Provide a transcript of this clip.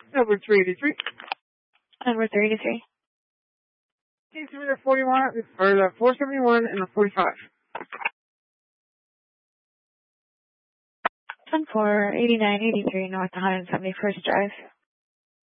Number 383. Number 383. Case number 41, or the 471 and the 45. 1-4, 8983 North 171st Drive.